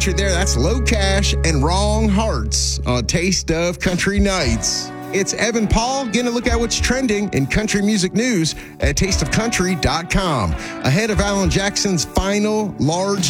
featured there. That's Low Cash and Wrong Hearts on Taste of Country Nights. It's Evan Paul. Getting a look at what's trending in country music news at tasteofcountry.com. Ahead of Alan Jackson's final large